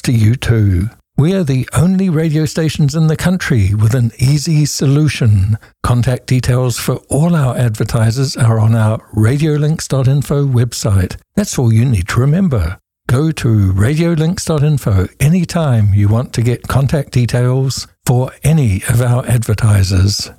to you too. We are the only radio stations in the country with an easy solution. Contact details for all our advertisers are on our radiolinks.info website. That's all you need to remember. Go to radiolinks.info anytime you want to get contact details for any of our advertisers.